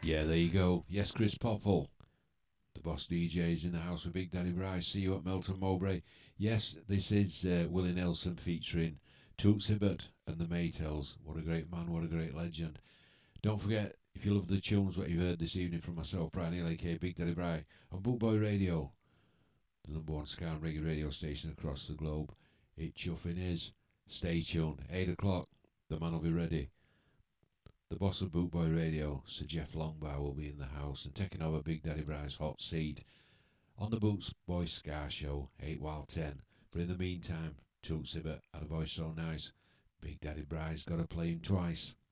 Yeah, there you go. Yes, Chris Poffel. The boss DJ's in the house with Big Daddy Bryce. See you at Melton Mowbray. Yes, this is Willie Nelson featuring Toots Hibbert and the Maytals. What a great man, what a great legend. Don't forget, if you love the tunes, what you've heard this evening from myself, Brian Hill, aka Big Daddy Bry, on Bootboy Radio, the number one ska and reggae radio station across the globe. It chuffing is. Stay tuned. 8 o'clock, the man will be ready. The boss of Bootboy Radio, Sir Jeff Longbar, will be in the house and taking over Big Daddy Bry's hot seat on the Boots Boy Ska Show, 8 while 10. But in the meantime, Toots Hibbert had a voice so nice, Big Daddy Bry's got to play him twice.